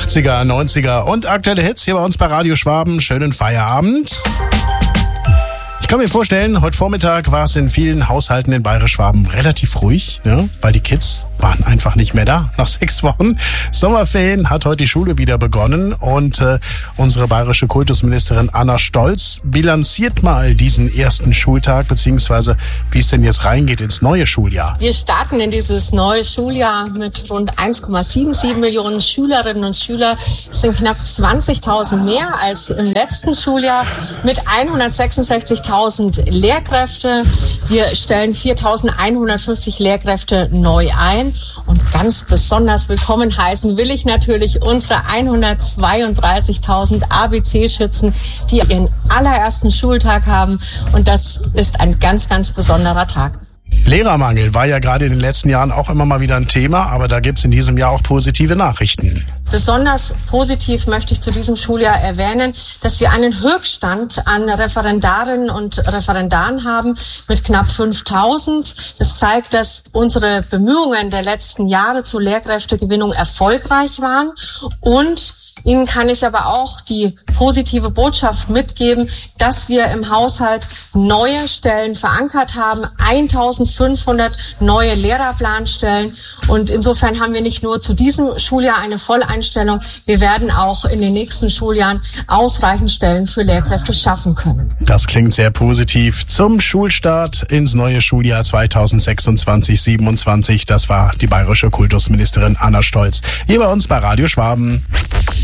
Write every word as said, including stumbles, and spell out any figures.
achtziger, neunziger und aktuelle Hits hier bei uns bei Radio Schwaben. Schönen Feierabend. Ich kann mir vorstellen, heute Vormittag war es in vielen Haushalten in Bayerisch-Schwaben relativ ruhig, ne? Weil die Kids waren einfach nicht mehr da. Nach sechs Wochen Sommerferien hat heute die Schule wieder begonnen und äh, unsere bayerische Kultusministerin Anna Stolz bilanziert mal diesen ersten Schultag, beziehungsweise wie es denn jetzt reingeht ins neue Schuljahr. Wir starten in dieses neue Schuljahr mit rund eins Komma siebenundsiebzig Millionen Schülerinnen und Schüler. Es sind knapp zwanzigtausend mehr als im letzten Schuljahr mit hundertsechsundsechzigtausend Lehrkräfte. Wir stellen viertausendeinhundertfünfzig Lehrkräfte neu ein. Und ganz besonders willkommen heißen will ich natürlich unsere hundertzweiunddreißigtausend A B C-Schützen, die ihren allerersten Schultag haben. Und das ist ein ganz, ganz besonderer Tag. Lehrermangel war ja gerade in den letzten Jahren auch immer mal wieder ein Thema, aber da gibt's in diesem Jahr auch positive Nachrichten. Besonders positiv möchte ich zu diesem Schuljahr erwähnen, dass wir einen Höchststand an Referendarinnen und Referendaren haben mit knapp fünftausend. Das zeigt, dass unsere Bemühungen der letzten Jahre zur Lehrkräftegewinnung erfolgreich waren. Und Ihnen kann ich aber auch die positive Botschaft mitgeben, dass wir im Haushalt neue Stellen verankert haben, eintausendfünfhundert neue Lehrerplanstellen. Und insofern haben wir nicht nur zu diesem Schuljahr eine Volleinstellung, wir werden auch in den nächsten Schuljahren ausreichend Stellen für Lehrkräfte schaffen können. Das klingt sehr positiv. Zum Schulstart ins neue Schuljahr zweitausendsechsundzwanzig siebenundzwanzig. Das war die bayerische Kultusministerin Anna Stolz hier bei uns bei Radio Schwaben.